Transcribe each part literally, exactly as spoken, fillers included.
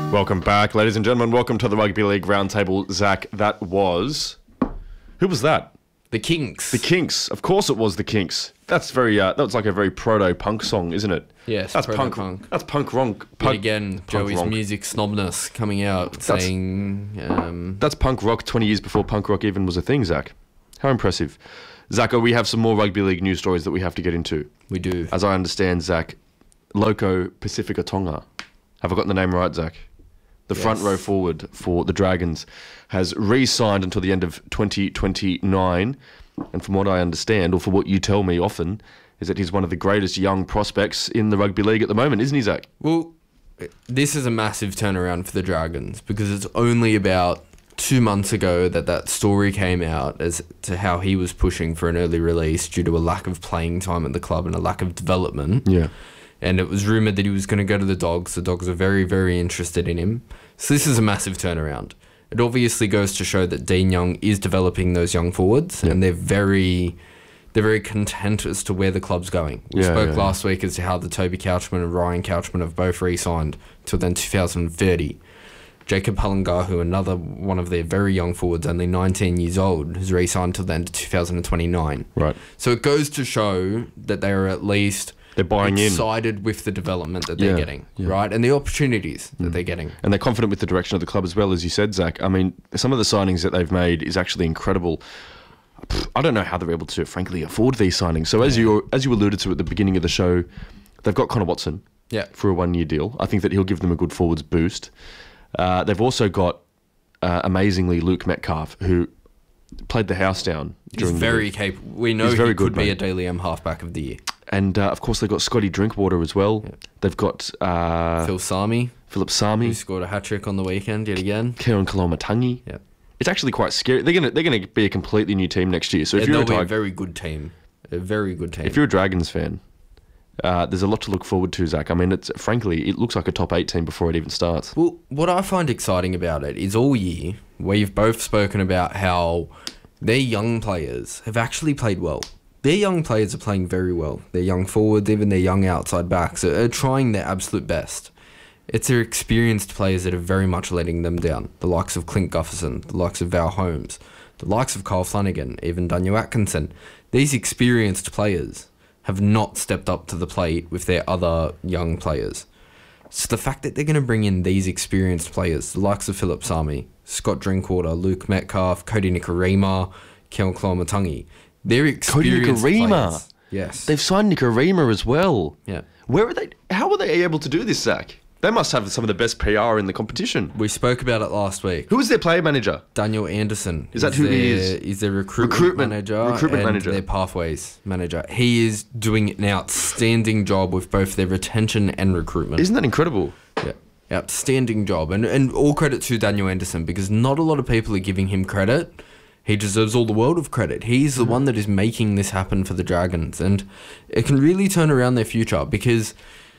Welcome back, ladies and gentlemen. Welcome to the Rugby League Roundtable. Zach, that was... Who was that? The Kinks. The Kinks. Of course it was the Kinks. That's very... Uh, that's like a very proto-punk song, isn't it? Yes, that's punk. punk. That's punk rock. Yet Punk, again, punk Joey's rock. music snobness coming out, That's- saying... Um, That's punk rock twenty years before punk rock even was a thing, Zach. How impressive. Zach, we have some more Rugby League news stories that we have to get into. we do. As I understand, Zach, Loco Pacifica Tonga. Have I got the name right, Zach? The Yes. front row forward for the Dragons has re-signed until the end of twenty twenty-nine. And from what I understand, or for what you tell me often, is that he's one of the greatest young prospects in the rugby league at the moment, isn't he, Zach? Well, this is a massive turnaround for the Dragons because it's only about two months ago that that story came out as to how he was pushing for an early release due to a lack of playing time at the club and a lack of development. Yeah. And it was rumoured that he was going to go to the Dogs. The Dogs are very, very interested in him. So this is a massive turnaround. It obviously goes to show that Dean Young is developing those young forwards, Yeah. and they're very, they're very content as to where the club's going. We Yeah, spoke yeah, last week as to how the Toby Couchman and Ryan Couchman have both re-signed till then two thousand thirty. Jacob Halangahu, another one of their very young forwards, only nineteen years old, has re-signed till the end of two thousand twenty-nine. Right. So it goes to show that they are at least They're buying in. excited with the development that they're Yeah, getting, yeah. right? And the opportunities that they're getting. And they're confident with the direction of the club as well, as you said, Zach. I mean, some of the signings that they've made is actually incredible. Pff, I don't know how they're able to, frankly, afford these signings. So as you as you alluded to at the beginning of the show, they've got Connor Watson Yeah. for a one-year deal. I think that he'll give them a good forwards boost. Uh, they've also got, uh, amazingly, Luke Metcalf, who played the house down. He's during the very week. capable. We know He's he very could good, be mate. a Daily M halfback of the year. And, uh, of course, they've got Scotty Drinkwater as well. Yeah. They've got uh, Phil Sami, Philip who Sami, scored a hat-trick on the weekend yet again. Kieran Kalomatangi. Yeah. It's actually quite scary. They're gonna they're gonna be a completely new team next year. So if And you're a, they'll be a Tig- very good team. A very good team. if you're a Dragons fan, uh, there's a lot to look forward to, Zach. I mean, it's frankly it looks like a top eight team before it even starts. Well, what I find exciting about it is all year we've both spoken about how their young players have actually played well. Their young players are playing very well. Their young forwards, even their young outside backs, are, are trying their absolute best. It's their experienced players that are very much letting them down. The likes of Clint Gufferson, the likes of Val Holmes, the likes of Kyle Flanagan, even Daniel Atkinson. These experienced players have not stepped up to the plate with their other young players. So the fact that they're going to bring in these experienced players, the likes of Philip Sami, Scott Drinkwater, Luke Metcalf, Cody Nikorima, Kel Klomatangi, they're experienced Nikorima? players. Yes. They've signed Nikorima as well. Yeah. Where are they? How are they able to do this, Zach? They must have some of the best P R in the competition. We spoke about it last week. Who is their player manager? Daniel Anderson. Is that who their, he is? He's their recruitment, Recruitment- manager recruitment and manager. their pathways manager. He is doing an outstanding job with both their retention and recruitment. Isn't that incredible? Yeah. Outstanding job. And and all credit to Daniel Anderson because not a lot of people are giving him credit. He deserves all the world of credit. He's the one that is making this happen for the Dragons. And it can really turn around their future because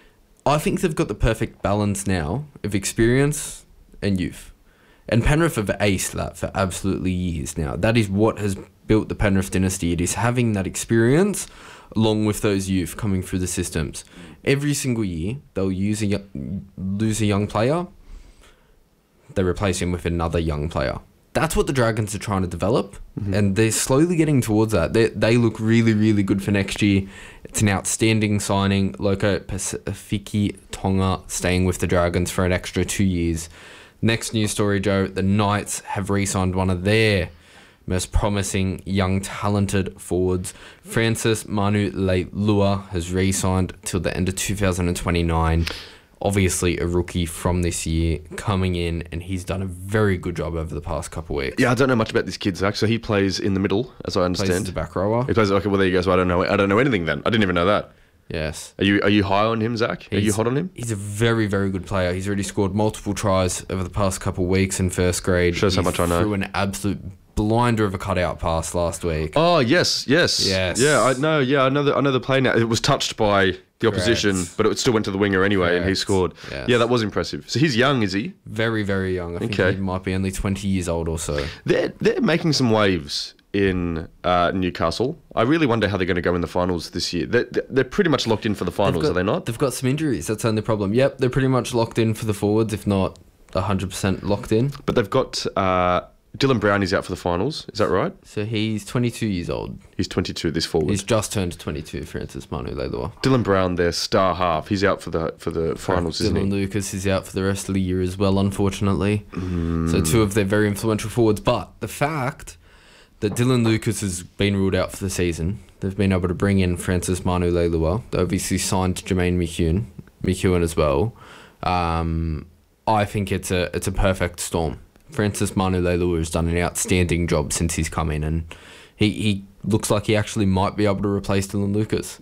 I think they've got the perfect balance now of experience and youth. And Penrith have aced that for absolutely years now. That is what has built the Penrith dynasty. It is having that experience along with those youth coming through the systems. Every single year, they'll use a, yo- lose a young player, they replace him with another young player. That's what the Dragons are trying to develop, Mm-hmm. and they're slowly getting towards that. They they look really, really good for next year. It's an outstanding signing. Loco Pacifici Tonga staying with the Dragons for an extra two years. Next news story, Joe. The Knights have re-signed one of their most promising young talented forwards. Francis Manu Leilua has re-signed till the end of two thousand twenty-nine. Obviously a rookie from this year coming in, and he's done a very good job over the past couple of weeks. Yeah, I don't know much about this kid, Zach. So he plays in the middle, as I Plays understand. as a back rower. He plays. Okay, well there you go. So I don't know. I don't know anything then. I didn't even know that. Yes. Are you are you high on him, Zach? Are you He's- hot on him? He's a very, very good player. He's already scored multiple tries over the past couple of weeks in first grade. Shows how He much I know. Threw an absolute blinder of a cutout pass last week. Oh yes, yes, Yes. Yeah, I know. Yeah, I know. The, I know the play now. It was touched by the opposition, Correct. but it still went to the winger anyway, and he Correct. scored. Yes. Yeah, that was impressive. So he's young, is he? Very, very young. I think Okay. he might be only twenty years old or so. They're they're making some waves in uh, Newcastle. I really wonder how they're going to go in the finals this year. They're, they're pretty much locked in for the finals, They've got- are they not? They've got some injuries. That's the only problem. Yep, they're pretty much locked in for the forwards, if not one hundred percent locked in. But they've got uh, Dylan Brown is out for the finals. Is that right? So he's twenty-two years old. He's twenty-two this forward. He's just turned twenty-two, Francis Manu Leilua. Dylan Brown, their star half, he's out for the for the finals, isn't Dylan he? Lucas is out for the rest of the year as well, unfortunately. Mm. So two of their very influential forwards. But the fact that Dylan Lucas has been ruled out for the season, they've been able to bring in Francis Manu Leilua. They obviously signed Jermaine McEwen, McEwen as well. Um, I think it's a it's a perfect storm. Francis Manu Leilua has done an outstanding job since he's come in, and he, he looks like he actually might be able to replace Dylan Lucas.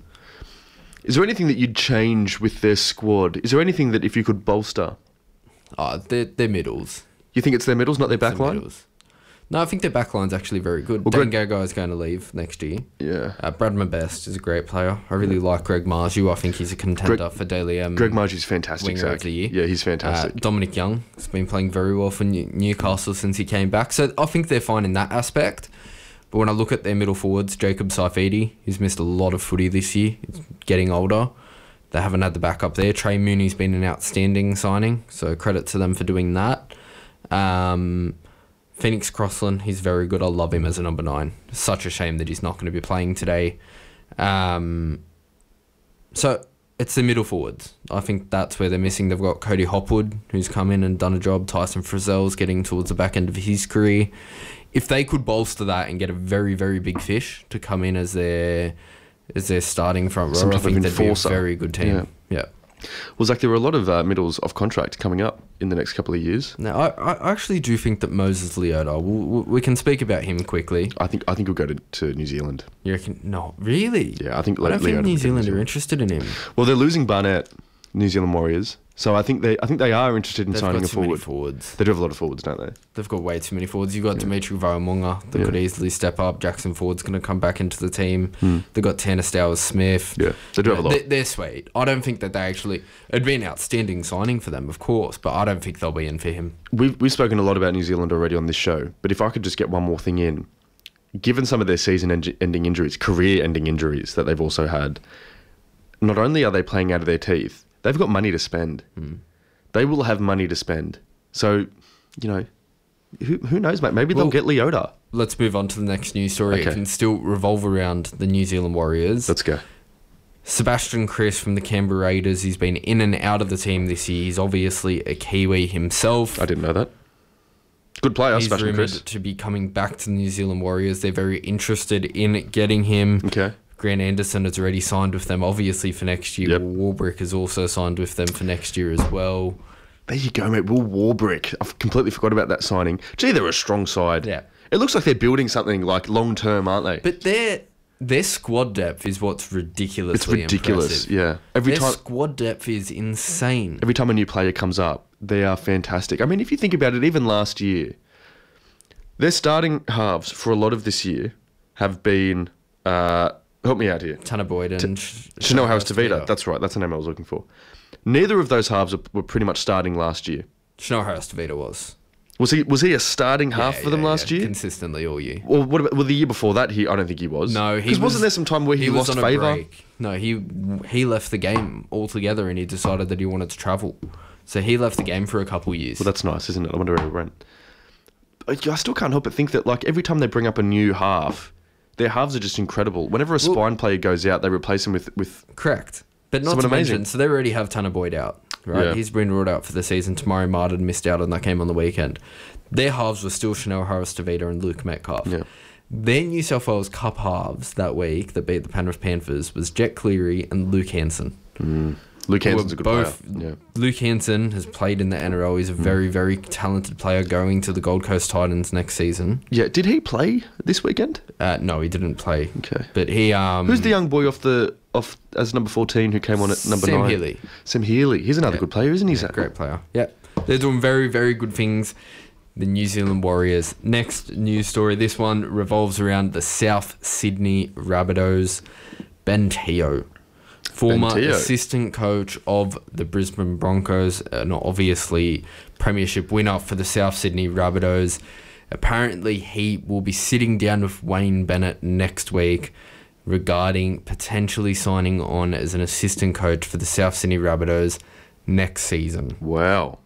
Is there anything that you'd change with their squad? Is there anything that if you could bolster? Oh, they're, they're middles. You think it's their middles, not their It's their backline? middles. No, I think their backline's actually very good. Well, Dan Greg- Gagai is going to leave next year. Yeah. Uh, Brad Best is a great player. I really like Greg Marju. I think he's a contender Greg- for Daily M. Greg Margie's fantastic, winger Zach. of the year. Yeah, he's Uh, fantastic. Dominic Young has been playing very well for New- Newcastle since he came back. So I think they're fine in that aspect. But when I look at their middle forwards, Jacob Saifidi, who's missed a lot of footy this year, he's getting older. They haven't had the backup there. Trey Mooney's been an outstanding signing, so credit to them for doing that. Um, Phoenix Crossland, he's very good. I love him as a number nine. Such a shame that he's not going to be playing today. Um, so it's the middle forwards. I think that's where they're missing. They've got Cody Hopwood, who's come in and done a job. Tyson Frizzell's getting towards the back end of his career. If they could bolster that and get a very, very big fish to come in as their as their starting front Some row, I type of think they'd be a enforcer. very good team. Yeah. Yeah. Well, Zach, there were a lot of uh, middles off contract coming up in the next couple of years. Now, I, I actually do think that Moses Leota, we, we can speak about him quickly. I think I think he'll go to, to New Zealand. You reckon? No, really? Yeah, I think. I don't Leota think will New go to Zealand are interested in him. Well, they're losing Barnett, New Zealand Warriors. So I think they I think they are interested in They've signing got a too many forward. forwards. They do have a lot of forwards, don't they? They've got way too many forwards. You've got Dimitri Varamunga that Yeah. could easily step up. Jackson Ford's going to come back into the team. Hmm. They've got Tanner Stowers Smith. Yeah, they do have a lot. They, they're sweet. I don't think that they actually... It'd be an outstanding signing for them, of course, but I don't think they'll be in for him. We've we've spoken a lot about New Zealand already on this show, but if I could just get one more thing in, given some of their season-ending injuries, career-ending injuries that they've also had, not only are they playing out of their teeth, they've got money to spend. Mm. They will have money to spend. So, you know, who who knows, mate? Maybe Well, they'll get Leota. Let's move on to the next news story. Okay. It can still revolve around the New Zealand Warriors. Let's go. Sebastian Chris from the Canberra Raiders. He's been in and out of the team this year. He's obviously a Kiwi himself. I didn't know that. Good player, He's Sebastian rumoured Chris. to be coming back to the New Zealand Warriors. They're very interested in getting him. Okay. Grant Anderson has already signed with them, obviously, for next year. Yep. Will Warbrick has also signed with them for next year as well. There you go, mate. Will Warbrick. I've completely forgot about that signing. Gee, they're a strong side. Yeah. It looks like they're building something like long term, aren't they? But their their squad depth is what's ridiculously It's ridiculous. impressive. Yeah. Every Their time squad depth is insane. every time a new player comes up, they are fantastic. I mean, if you think about it, even last year, their starting halves for a lot of this year have been. Uh, help me out here. Tanner Boyd and Sh- Chanel Harris Tavita. That's right. That's the name I was looking for. Neither of those halves were- were pretty much starting last year. Chanel Harris Tavita was. Was he? Was he a starting half Yeah, for them yeah, last yeah, year? Consistently all year. Well, what about well the year before that? He, I don't think he was. No, he because was, wasn't there some time where he, was lost on a favour? break. No, he he left the game altogether and he decided that he wanted to travel. So he left the game for a couple years. Well, that's nice, isn't it? I wonder where he went. I I still can't help but think that, like, every time they bring up a new half, their halves are just incredible. Whenever a Well- spine player goes out, they replace him with, with Correct. But not Someone to amazing. mention, so they already have Tanner Boyd out, right? Yeah. He's been ruled out for the season. Tamari Martin missed out on that game on the weekend. Their halves were still Chanel Harris Tavita and Luke Metcalf. Yeah. Their New South Wales Cup halves that week that beat the Penrith Panthers was Jet Cleary and Luke Hansen. Luke Hansen's a Were good both- player. Yeah. Luke Hansen has played in the N R L. He's a very, very talented player going to the Gold Coast Titans next season. Yeah. Did he play this weekend? Uh, no, he didn't play. Okay. But he... Um, Who's the young boy off the off as number fourteen who came on at number Sam nine? Healy. Sam Healy. He's another Yeah. good player, isn't he? Yeah, Zach? great player. Yeah. They're doing very, very good things. The New Zealand Warriors. Next news story. This one revolves around the South Sydney Rabbitohs. Ben Teo, former Ben Teo. assistant coach of the Brisbane Broncos, and obviously premiership winner for the South Sydney Rabbitohs. Apparently, he will be sitting down with Wayne Bennett next week regarding potentially signing on as an assistant coach for the South Sydney Rabbitohs next season. Wow.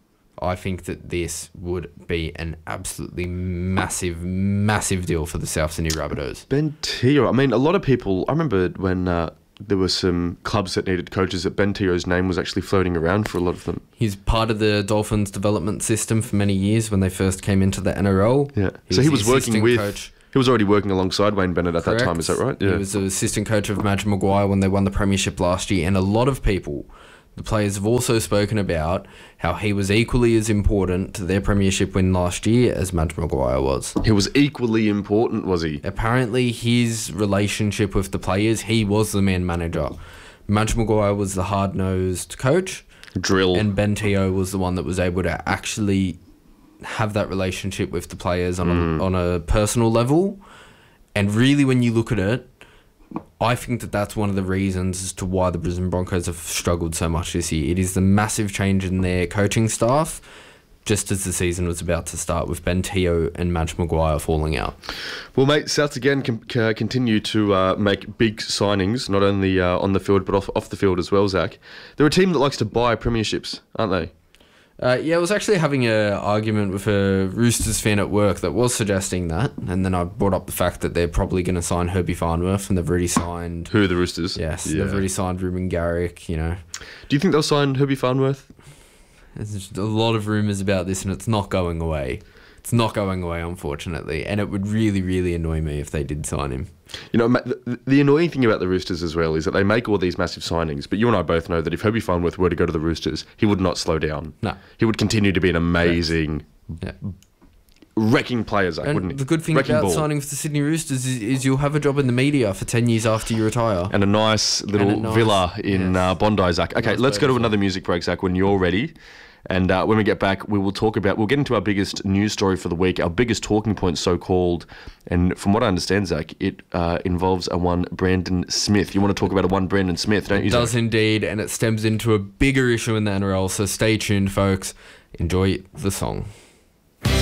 I think that this would be an absolutely massive, massive deal for the South Sydney Rabbitohs. Ben Teo. I mean, a lot of people. I remember when uh, there were some clubs that needed coaches, that Ben Teo's name was actually floating around for a lot of them. He's part of the Dolphins development system for many years when they first came into the N R L. Yeah. He so was he was the working assistant with. coach. He was already working alongside Wayne Bennett at Correct. that time. Is that right? He was the assistant coach of Madge Maguire when they won the premiership last year, and a lot of people, the players, have also spoken about how he was equally as important to their premiership win last year as Madge Maguire was. He was equally important, was he? Apparently, his relationship with the players, he was the man manager. Madge Maguire was the hard-nosed coach. Drill. And Ben Teo was the one that was able to actually have that relationship with the players on, Mm. a, on a personal level. And really, when you look at it, I think that that's one of the reasons as to why the Brisbane Broncos have struggled so much this year. It is the massive change in their coaching staff, just as the season was about to start, with Ben Teo and Madge Maguire falling out. Well, mate, Souths again com- c- continue to uh, make big signings, not only uh, on the field but off, off the field as well, Zach. They're a team that likes to buy premierships, aren't they? Uh, yeah, I was actually having an argument with a Roosters fan at work that was suggesting that, and then I brought up the fact that they're probably going to sign Herbie Farnworth, and they've already signed... Who are the Roosters? Yes, Yeah. they've already signed Ruben Garrick, you know. Do you think they'll sign Herbie Farnworth? There's just a lot of rumours about this, and it's not going away. It's not going away, unfortunately, and it would really, really annoy me if they did sign him. You know, ma- the, the annoying thing about the Roosters as well is that they make all these massive signings, but you and I both know that if Herbie Farnworth were to go to the Roosters, he would not slow down. No. He would continue to be an amazing, Yeah. wrecking player, Zach, And wouldn't he? the good thing Wrecking about ball. signing for the Sydney Roosters is, is you'll have a job in the media for ten years after you retire. And a nice little And a nice- villa in yes. uh, Bondi, Zach. Okay, Nice let's go to boat as another music break, Zach, when you're ready. And uh, when we get back, we will talk about, we'll get into our biggest news story for the week, our biggest talking point, so-called. And from what I understand, Zach, it uh, involves a one Brandon Smith. You want to talk about a one Brandon Smith, don't you, It does Zach? indeed, and it stems into a bigger issue in the N R L, so stay tuned, folks. Enjoy the song.